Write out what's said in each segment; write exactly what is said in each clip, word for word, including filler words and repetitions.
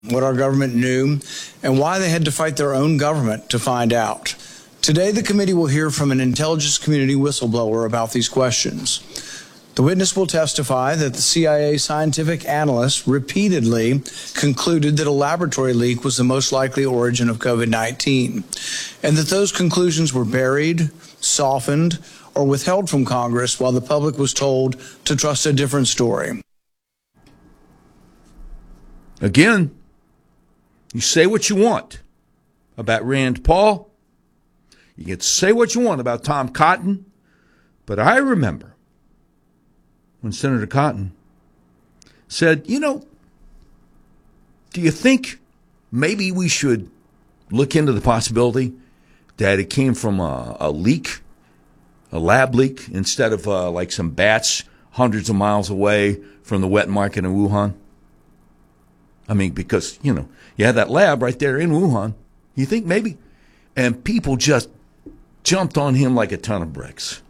what our government knew, and why they had to fight their own government to find out. Today, the committee will hear from an intelligence community whistleblower about these questions. The witness will testify that the C I A scientific analyst repeatedly concluded that a laboratory leak was the most likely origin of COVID nineteen, and that those conclusions were buried, softened, or withheld from Congress while the public was told to trust a different story. Again, you say what you want about Rand Paul. You can say what you want about Tom Cotton. But I remember when Senator Cotton said, you know, do you think maybe we should look into the possibility that it came from a, a leak, a lab leak, instead of uh, like some bats hundreds of miles away from the wet market in Wuhan? I mean, because, you know, you had that lab right there in Wuhan. You think maybe? And people just jumped on him like a ton of bricks.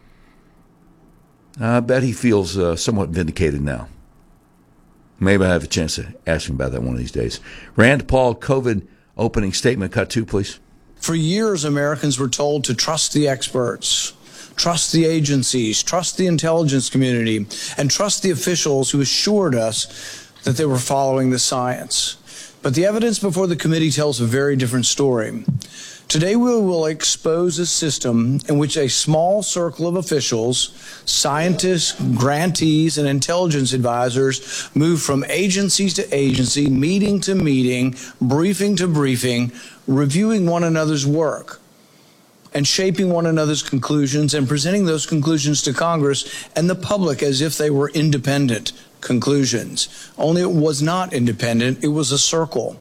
I bet he feels uh, somewhat vindicated now. Maybe I have a chance to ask him about that one of these days. Rand Paul COVID opening statement, cut two, please. For years, Americans were told to trust the experts, trust the agencies, trust the intelligence community, and trust the officials who assured us that they were following the science. But the evidence before the committee tells a very different story. Today we will expose a system in which a small circle of officials, scientists, grantees, and intelligence advisors move from agency to agency, meeting to meeting, briefing to briefing, reviewing one another's work, and shaping one another's conclusions and presenting those conclusions to Congress and the public as if they were independent conclusions. Only it was not independent, it was a circle.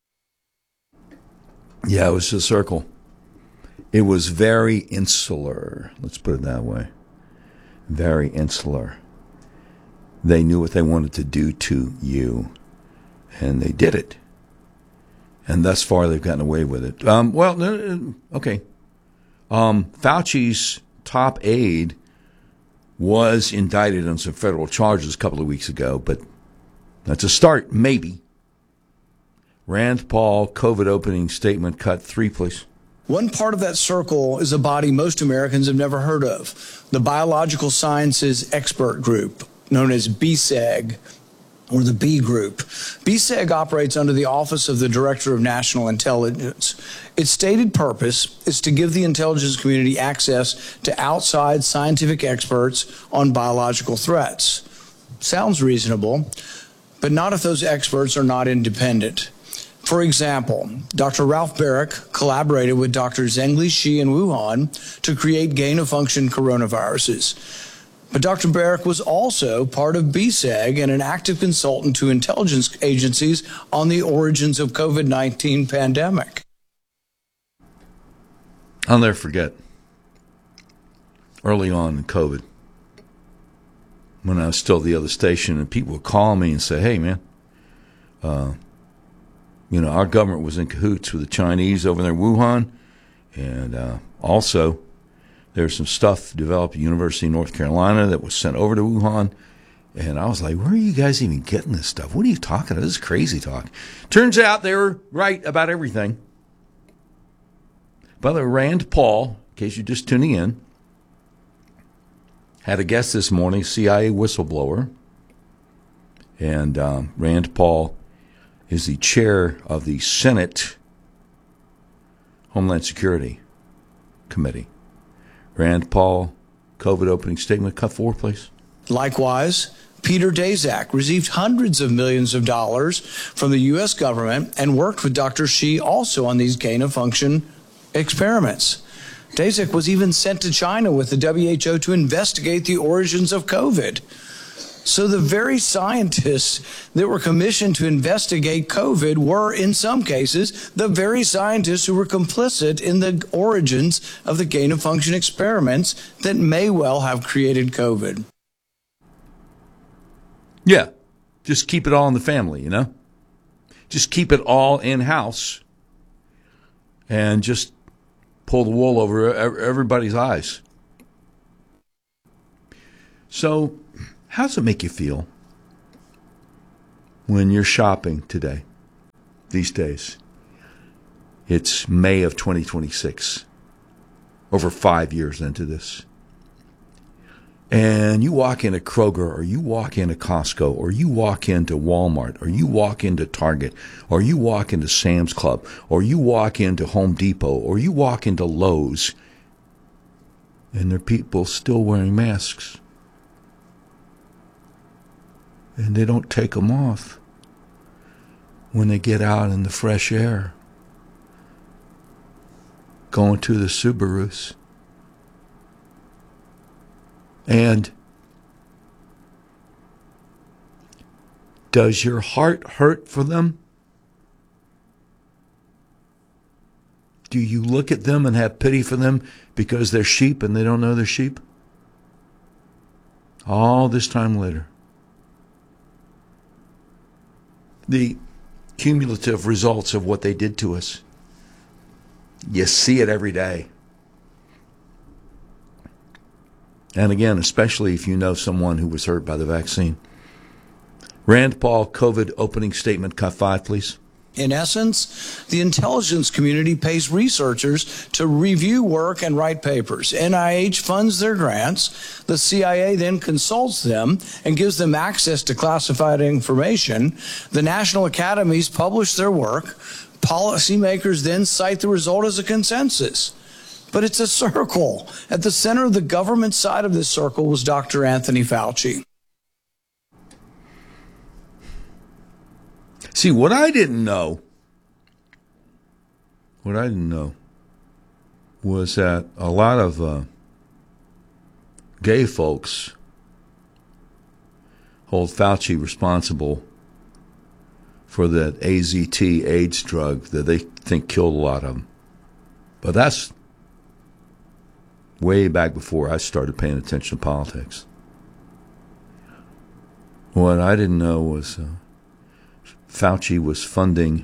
Yeah, it was a circle. It was very insular. Let's put it that way. Very insular. They knew what they wanted to do to you, and they did it. And thus far, they've gotten away with it. Um, well, okay. Um, Fauci's top aide was indicted on some federal charges a couple of weeks ago, but that's a start, maybe. Rand Paul, COVID opening statement, cut three, please. One part of that circle is a body most Americans have never heard of, the Biological Sciences Expert Group, known as B S E G, or the B Group. B S E G operates under the Office of the Director of National Intelligence. Its stated purpose is to give the intelligence community access to outside scientific experts on biological threats. Sounds reasonable, but not if those experts are not independent. For example, Doctor Ralph Baric collaborated with Doctor Zhengli Shi in Wuhan to create gain-of-function coronaviruses. But Doctor Baric was also part of B S E G and an active consultant to intelligence agencies on the origins of COVID nineteen pandemic. I'll never forget, early on in COVID, when I was still at the other station, and people would call me and say, hey, man, uh, you know, our government was in cahoots with the Chinese over there in Wuhan, and uh, also there's some stuff developed at University of North Carolina that was sent over to Wuhan. And I was like, where are you guys even getting this stuff? What are you talking about? This is crazy talk. Turns out they were right about everything. By the way, Rand Paul, in case you're just tuning in, had a guest this morning, C I A whistleblower. And um, Rand Paul is the chair of the Senate Homeland Security Committee. Rand Paul, COVID opening statement, cut four, please. Likewise, Peter Daszak received hundreds of millions of dollars from the U S government and worked with Doctor Shi also on these gain-of-function experiments. Daszak was even sent to China with the W H O to investigate the origins of COVID. So the very scientists that were commissioned to investigate COVID were, in some cases, the very scientists who were complicit in the origins of the gain-of-function experiments that may well have created COVID. Yeah, just keep it all in the family, you know? Just keep it all in-house and just pull the wool over everybody's eyes. So how does it make you feel when you're shopping today? these days. It's May of twenty twenty-six, over five years into this. And you walk into Kroger, or you walk into Costco, or you walk into Walmart, or you walk into Target, or you walk into Sam's Club, or you walk into Home Depot, or you walk into Lowe's, and there are people still wearing masks. And they don't take them off when they get out in the fresh air, going to the Subarus. And does your heart hurt for them? Do you look at them and have pity for them because they're sheep and they don't know they're sheep? All this time later. The cumulative results of what they did to us. You see it every day. And again, especially if you know someone who was hurt by the vaccine. Rand Paul, COVID opening statement, cut five, please. In essence, the intelligence community pays researchers to review work and write papers. N I H funds their grants. The C I A then consults them and gives them access to classified information. The national academies publish their work. Policymakers then cite the result as a consensus. But it's a circle. At the center of the government side of this circle was Doctor Anthony Fauci. See, what I didn't know, what I didn't know was that a lot of uh, gay folks hold Fauci responsible for that A Z T AIDS drug that they think killed a lot of them. But that's way back before I started paying attention to politics. What I didn't know was uh, Fauci was funding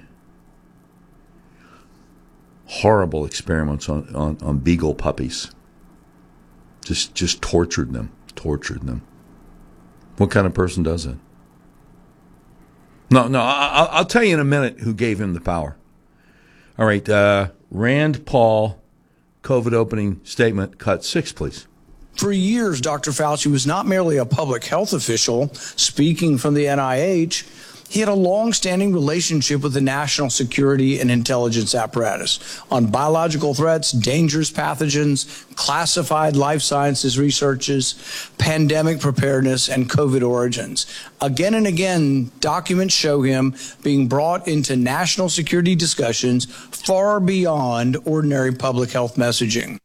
horrible experiments on, on, on beagle puppies. Just just tortured them, tortured them. What kind of person does that? No, no, I, I'll tell you in a minute who gave him the power. All right, uh, Rand Paul, COVID opening statement, cut six, please. For years, Doctor Fauci was not merely a public health official speaking from the N I H. He had a long-standing relationship with the national security and intelligence apparatus on biological threats, dangerous pathogens, classified life sciences researches, pandemic preparedness, and COVID origins. Again and again, documents show him being brought into national security discussions far beyond ordinary public health messaging.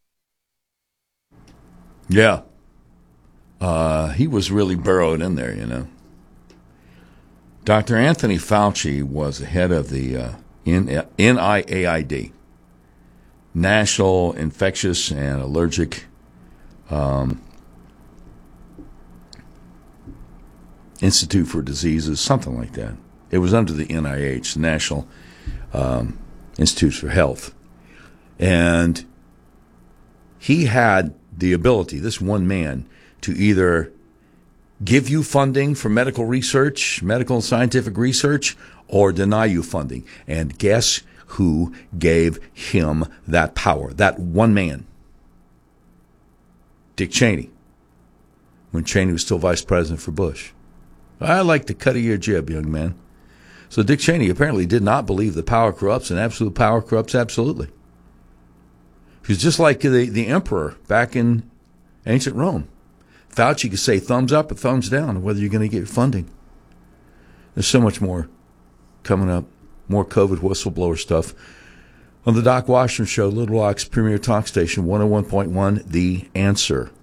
Yeah. Uh, he was really burrowed in there, you know. Doctor Anthony Fauci was the head of the uh, N I A I D, National Infectious and Allergic um, Institute for Diseases, something like that. It was under the N I H, the National um, Institutes for Health. And he had the ability, this one man, to either give you funding for medical research, medical and scientific research, or deny you funding. And guess who gave him that power? That one man. Dick Cheney. When Cheney was still vice president for Bush. I like the cut of your jib, young man. So Dick Cheney apparently did not believe that power corrupts, and absolute power corrupts absolutely. He was just like the, the emperor back in ancient Rome. Fauci could say thumbs up or thumbs down whether you're going to get funding. There's so much more coming up, more COVID whistleblower stuff. On the Doc Washington Show, Little Rock's premier talk station, one oh one point one, The Answer.